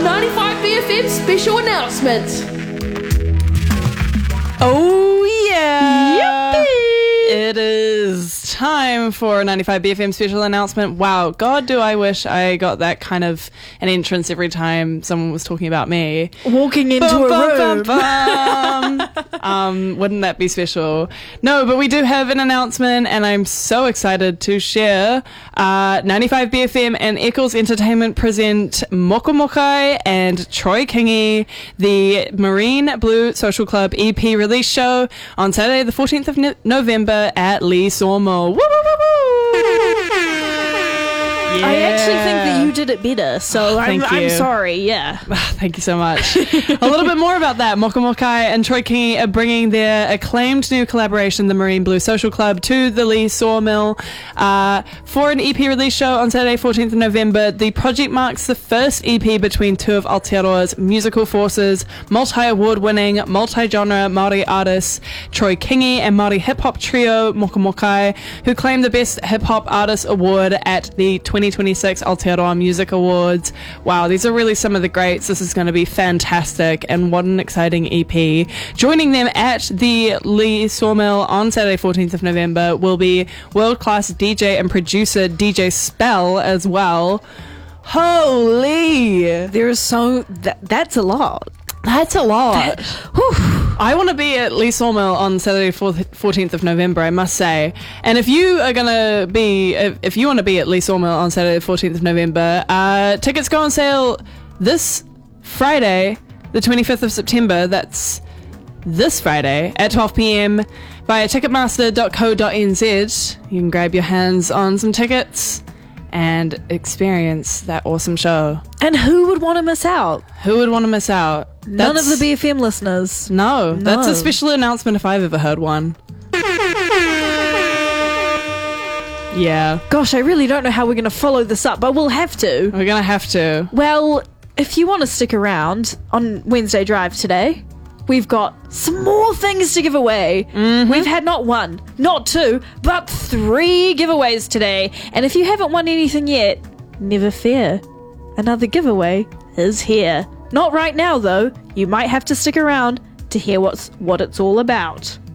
95BFM special announcement. Oh, yeah. Yippee. It is time for a 95BFM special announcement. Wow, God, do I wish I got that kind of an entrance every time someone was talking about me. Walking into a room. Wouldn't that be special? No, but we do have an announcement, and I'm so excited to share. 95BFM and Eccles Entertainment present Mokomokai and Troy Kingi, the Marine Blue Social Club EP release show on Saturday the 14th of November at Lee Sawmill. Woo, woo, woo, woo. Yeah. I actually think that you did it better, so I'm sorry, yeah. Thank you so much. A little bit more about that. Mokomokai and Troy Kingi are bringing their acclaimed new collaboration, the Marine Blue Social Club, to the Lee Sawmill for an EP release show on Saturday, 14th of November. The project marks the first EP between two of Aotearoa's musical forces, multi-award-winning, multi-genre Māori artists Troy Kingi and Māori hip-hop trio Mokomokai, who claimed the Best Hip-Hop Artist Award at the 2026 Aotearoa Music Awards. Wow, these are really some of the greats. This is going to be fantastic, and what an exciting EP. Joining them at the Lee Sawmill on Saturday 14th of November will be world-class DJ and producer DJ Spell as well. Holy! That's a lot. That's a lot. I want to be at Lee Sawmill on Saturday 14th of November, I must say. And if you are going to be, if you want to be at Lee Sawmill on Saturday 14th of November, tickets go on sale this Friday, the 25th of September. That's this Friday at 12 p.m. via ticketmaster.co.nz. You can grab your hands on some tickets and experience that awesome show. And who would want to miss out? Who would want to miss out? None of the BFM listeners. No, that's a special announcement if I've ever heard one. Yeah. Gosh, I really don't know how we're going to follow this up, but we'll have to. We're going to have to. Well, if you want to stick around on Wednesday Drive today, we've got some more things to give away. Mm-hmm. We've had not one, not two, but 3 giveaways today. And if you haven't won anything yet, never fear. Another giveaway is here. Not right now, though. You might have to stick around to hear what it's all about.